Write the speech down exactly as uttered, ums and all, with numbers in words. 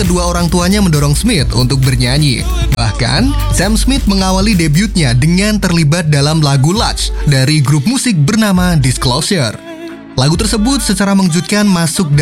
kedua orang tuanya mendorong Smith untuk bernyanyi. Bahkan, Sam Smith mengawali debutnya dengan terlibat dalam lagu Latch dari grup musik bernama Disclosure. Lagu tersebut secara mengejutkan masuk